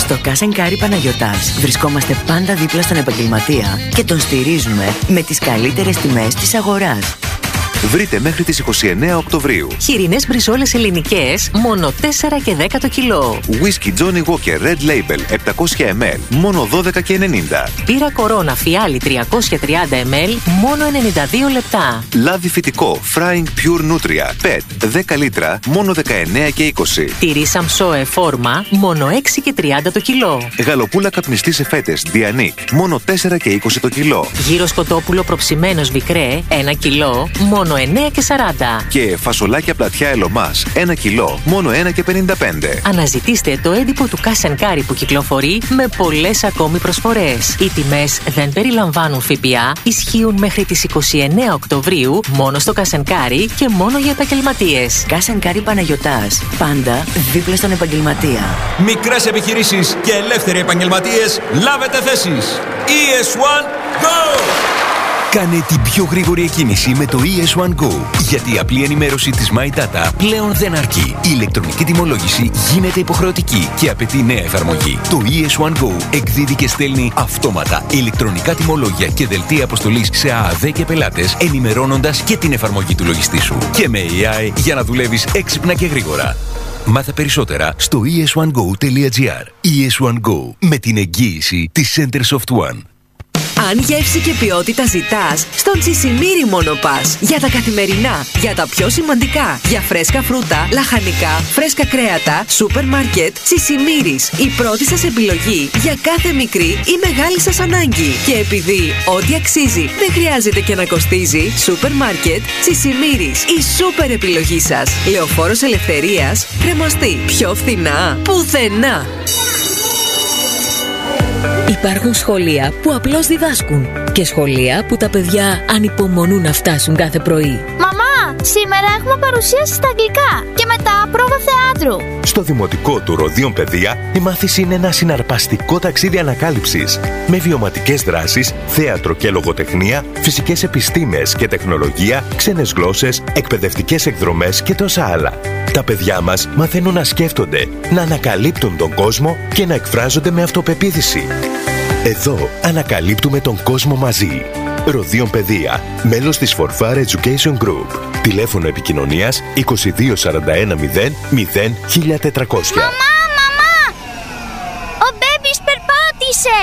Στο Cash & Carry Παναγιωτάς βρισκόμαστε πάντα δίπλα στον επαγγελματία και τον στηρίζουμε με τις καλύτερες τιμές της αγοράς. Βρείτε μέχρι τις 29 Οκτωβρίου χοιρινές μπριζόλες ελληνικές, μόνο 4 και 10 το κιλό. Whisky Johnny Walker Red Label 700 ml, μόνο 12 και 90. Μπύρα Κορώνα Φιάλι 330 ml, μόνο 92 λεπτά. Λάδι φυτικό Frying Pure Nutria PET 10 λίτρα, μόνο 19 και 20. Τυρί Σαμσόε φόρμα, μόνο 6 και 30 το κιλό. Γαλοπούλα καπνιστή σε φέτες Dianic, μόνο 4 και 20 το κιλό. Γύρω σκοτόπουλο προψημένος Βικρέ, 1 κιλό, μόνο 9 και 40. Και φασολάκια πλατιά Ελωμάς 1 κιλό, μόνο 1 και 55. Αναζητήστε το έντυπο του Cash & Carry που κυκλοφορεί με πολλές ακόμη προσφορές. Οι τιμές δεν περιλαμβάνουν ΦΠΑ, ισχύουν μέχρι τις 29 Οκτωβρίου μόνο στο Cash & Carry και μόνο για επαγγελματίες. Cash & Carry Παναγιωτάς, πάντα δίπλα στον επαγγελματία. Μικρές επιχειρήσεις και ελεύθεροι επαγγελματίες, λάβετε θέσεις. ES1 Go! Κάνε την πιο γρήγορη εκκίνηση με το ES1 Go. Γιατί η απλή ενημέρωση της My Data πλέον δεν αρκεί. Η ηλεκτρονική τιμολόγηση γίνεται υποχρεωτική και απαιτεί νέα εφαρμογή. Το ES1 Go εκδίδει και στέλνει αυτόματα ηλεκτρονικά τιμολόγια και δελτία αποστολής σε ΑΑΔ και πελάτες, ενημερώνοντας και την εφαρμογή του λογιστή σου. Και με AI για να δουλεύεις έξυπνα και γρήγορα. Μάθε περισσότερα στο es1go.gr. ES1 Go, με την εγγύηση της Centersoft One. Αν γεύση και ποιότητα ζητάς, στον Τσισιμίρι μόνο πας. Για τα καθημερινά, για τα πιο σημαντικά, για φρέσκα φρούτα, λαχανικά, φρέσκα κρέατα, σούπερ μάρκετ, Τσισιμίρις. Η πρώτη σας επιλογή για κάθε μικρή ή μεγάλη σας ανάγκη. Και επειδή ό,τι αξίζει δεν χρειάζεται και να κοστίζει, σούπερ μάρκετ, Τσισιμίρις. Η σούπερ επιλογή σας. Λεωφόρος Ελευθερίας, Κρεμαστή. Πιο φθηνά, πουθενά. Υπάρχουν σχολεία που απλώς διδάσκουν και σχολεία που τα παιδιά ανυπομονούν να φτάσουν κάθε πρωί. Μαμά, σήμερα έχουμε παρουσίαση στα αγγλικά και μετά πρόβα θεάτρου. Στο Δημοτικό του Ροδίων Παιδεία, η μάθηση είναι ένα συναρπαστικό ταξίδι ανακάλυψης με βιωματικές δράσεις, θέατρο και λογοτεχνία, φυσικές επιστήμες και τεχνολογία, ξένες γλώσσες, εκπαιδευτικές εκδρομές και τόσα άλλα. Τα παιδιά μας μαθαίνουν να σκέφτονται, να ανακαλύπτουν τον κόσμο και να εκφράζονται με αυτοπεποίθηση. Εδώ ανακαλύπτουμε τον κόσμο μαζί. Ροδίων Παιδεία, μέλος της Forfar Education Group. Τηλέφωνο επικοινωνίας 22 41 0 0 1400. Μαμά! Ο μπέμπις περπάτησε!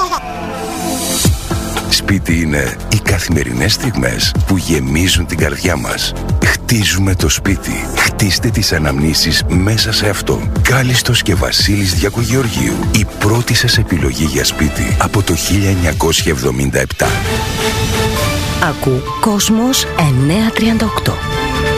Σπίτι είναι οι καθημερινές στιγμές που γεμίζουν την καρδιά μας. Χτίζουμε το σπίτι. Χτίστε τις αναμνήσεις μέσα σε αυτό. Κάλιστος και Βασίλης Διακογεωργίου. Η πρώτη σας επιλογή για σπίτι από το 1977. Ακού Κόσμος 938.